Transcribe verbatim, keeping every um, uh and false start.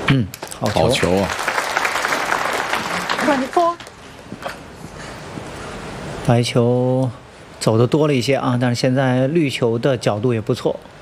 嗯，好球。 好球啊！ twenty-four. 白球走的多了一些啊，但是现在绿球的角度也不错。